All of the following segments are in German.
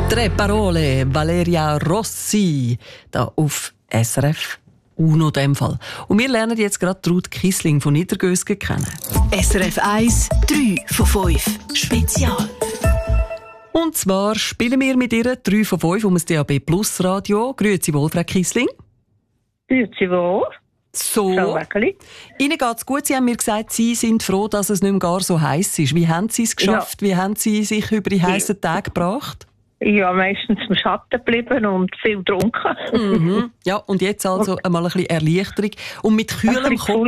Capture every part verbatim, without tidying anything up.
Tre Parole, Valeria Rossi, da auf S R F Uno dem Fall. Und wir lernen jetzt gerade Ruth Kissling von Niedergösgen kennen. S R F eins, drei von fünf, Spezial. Und zwar spielen wir mit ihr drei von fünf um das D A B Plus Radio. Grüezi wohl, Frau Kissling. Grüezi wohl. So. Ihnen geht's gut. Sie haben mir gesagt, Sie sind froh, dass es nicht mehr gar so heiß ist. Wie haben Sie es geschafft? Ja. Wie haben Sie sich über die heißen Tage gebracht? Ja, meistens im Schatten geblieben und viel getrunken. Mhm. Ja, und jetzt also einmal ein bisschen Erleichterung. Und mit kühlem Kopf.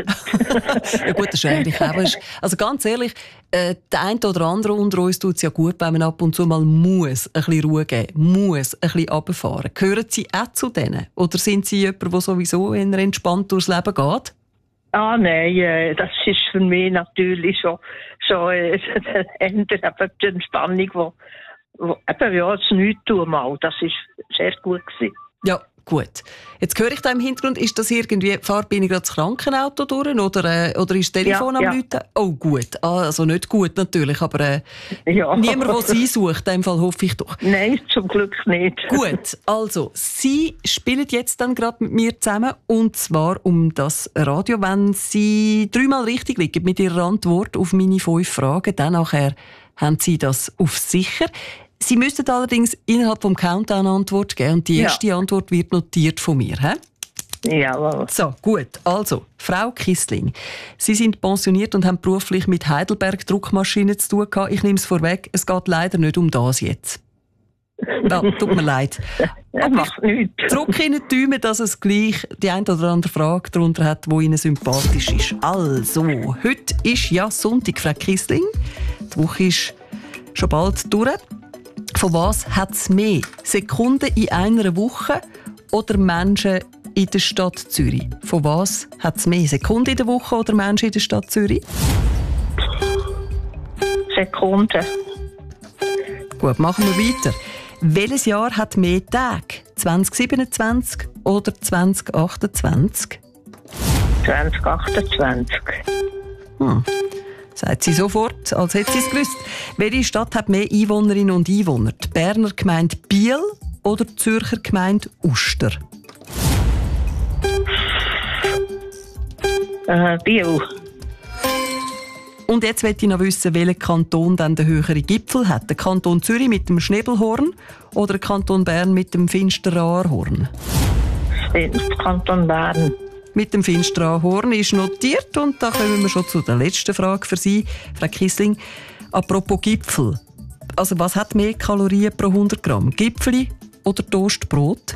Ja gut, das ist eigentlich auch. Also ganz ehrlich, äh, der eine oder andere unter uns tut es ja gut, wenn man ab und zu mal muss ein bisschen Ruhe geben, muss ein bisschen runterfahren. Gehören Sie auch zu denen? Oder sind Sie jemand, der sowieso eher entspannt durchs Leben geht? Ah nein, äh, das ist für mich natürlich schon, schon äh, eine Entspannung, die eben, ja, das Nichtstun mal, das war sehr gut gewesen. Ja, gut. Jetzt höre ich da im Hintergrund, ist das irgendwie, fahrt bin ich gerade das Krankenauto durch oder, äh, oder ist das Telefon ja, am ja. Läuten? Oh gut, also nicht gut natürlich, aber äh, ja. niemand, der Sie sucht, in dem Fall hoffe ich doch. Nein, zum Glück nicht. Gut, also Sie spielen jetzt dann gerade mit mir zusammen und zwar um das Radio. Wenn Sie dreimal richtig liegen mit Ihrer Antwort auf meine fünf Fragen, dann nachher haben Sie das auf sicher. Sie müssten allerdings innerhalb vom Countdown Antwort geben und die erste ja. Antwort wird notiert von mir. He? Jawohl. So, gut. Also, Frau Kissling, Sie sind pensioniert und haben beruflich mit Heidelberg Druckmaschinen zu tun gehabt. Ich nehme es vorweg, es geht leider nicht um das jetzt. Ja, tut mir leid. Das macht nichts. Ich drücke Ihnen die Daumen, dass es gleich die eine oder andere Frage darunter hat, die Ihnen sympathisch ist. Also, heute ist ja Sonntag, Frau Kissling. Die Woche ist schon bald durch. Von was hat es mehr? Sekunden in einer Woche oder Menschen in der Stadt Zürich? Von was hat es mehr? Sekunden in der Woche oder Menschen in der Stadt Zürich? Sekunden. Gut, machen wir weiter. Welches Jahr hat mehr Tage? zwanzig siebenundzwanzig oder zwanzig achtundzwanzig? zwanzig achtundzwanzig. Hm. Sagt sie sofort, als hätte sie es gewusst. Welche Stadt hat mehr Einwohnerinnen und Einwohner? Die Berner Gemeinde Biel oder die Zürcher Gemeinde Uster? Äh, Biel. Und jetzt möchte ich noch wissen, welcher Kanton dann den höheren Gipfel hat. Der Kanton Zürich mit dem Schnebelhorn oder der Kanton Bern mit dem Finsteraarhorn? Der Kanton Bern. Mit dem Finsteraarhorn ist notiert und da kommen wir schon zu der letzten Frage für Sie, Frau Kissling. Apropos Gipfel. Also was hat mehr Kalorien pro hundert Gramm? Gipfeli oder Toastbrot?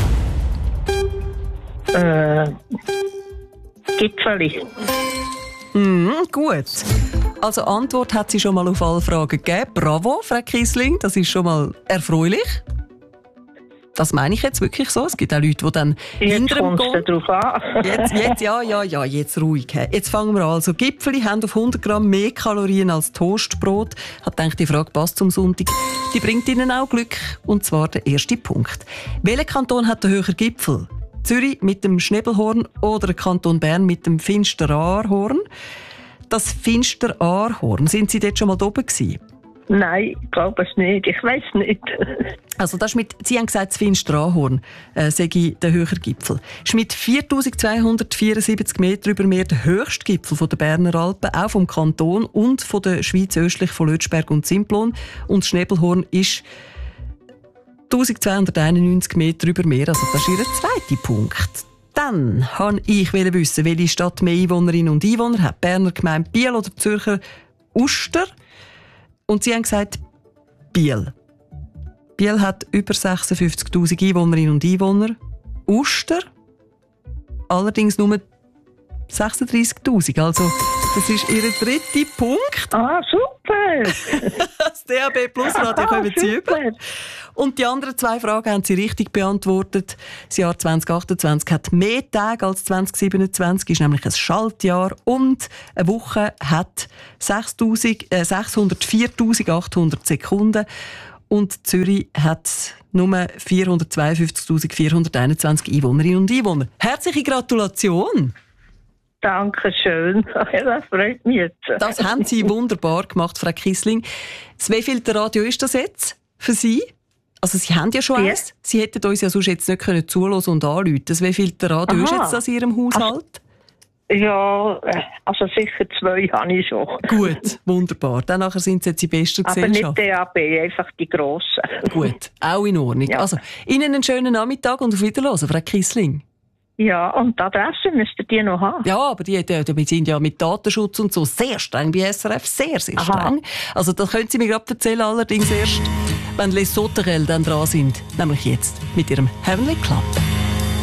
Äh, Gipfeli. Mm, gut. Also Antwort hat sie schon mal auf alle Fragen gegeben. Bravo, Frau Kissling, das ist schon mal erfreulich. Das meine ich jetzt wirklich so. Es gibt auch Leute, die dann hinterm gehen. Drauf an. Jetzt, jetzt, ja, ja, ja, jetzt ruhig. Jetzt fangen wir an. Also Gipfeli haben auf hundert Gramm mehr Kalorien als Toastbrot. Ich habe gedacht, die Frage passt zum Sonntag. Die bringt Ihnen auch Glück. Und zwar der erste Punkt. Welcher Kanton hat den höheren Gipfel? Zürich mit dem Schnebelhorn oder der Kanton Bern mit dem Finsteraarhorn? Das Finsteraarhorn, sind Sie dort schon mal oben gewesen? Nein, ich glaube es nicht. Ich weiß nicht. Also das ist mit, Sie haben gesagt, das Finsteraarhorn äh, sei der höhere Gipfel. Das ist mit viertausendzweihundertvierundsiebzig Meter über Meer der höchste Gipfel der Berner Alpen, auch vom Kanton und von der Schweiz östlich von Lötschberg und Simplon. Und das Schnebelhorn ist eintausendzweihunderteinundneunzig Meter über Meer. Also das ist Ihr zweiter Punkt. Dann wollte ich wissen, welche Stadt mehr Einwohnerinnen und Einwohner hat. Berner Gemeinde Biel oder Zürcher Uster? Und Sie haben gesagt, Biel. Biel hat über sechsundfünfzigtausend Einwohnerinnen und Einwohner. Uster allerdings nur sechsunddreissigtausend. Also, das ist Ihr dritter Punkt. Ah, super! Das D A B Plus Radio kommen Sie über. Und die anderen zwei Fragen haben Sie richtig beantwortet. Das Jahr zwanzig achtundzwanzig hat mehr Tage als zwanzig siebenundzwanzig, ist nämlich ein Schaltjahr. Und eine Woche hat sechshundertviertausendachthundert Sekunden. Und Zürich hat nur vierhundertzweiundfünfzigtausendvierhunderteinundzwanzig Einwohnerinnen und Einwohner. Herzliche Gratulation! Dankeschön. Das freut mich jetzt. Das haben Sie wunderbar gemacht, Frau Kissling. Das wievielte Radio ist das jetzt für Sie? Also Sie haben ja schon Wie? eins. Sie hätten uns ja sonst jetzt nicht können zuhören und anrufen. Wie viel daran ist jetzt das in Ihrem Haushalt? Ja, also sicher zwei habe ich schon. Gut, wunderbar. Dann nachher sind Sie jetzt in bester Aber Gesellschaft. nicht D A B, einfach die grossen. Gut, auch in Ordnung. Ja. Also, Ihnen einen schönen Nachmittag und auf Wiederhören, Frau Kissling. Ja, und die Adresse müsstet ihr noch haben. Ja, aber die, die, die sind ja mit Datenschutz und so sehr streng bei S R F. Sehr, sehr Aha. streng. Also das können Sie mir gerade erzählen, allerdings erst, wenn Les Sauterelles dann dran sind. Nämlich jetzt mit ihrem Heavenly Club.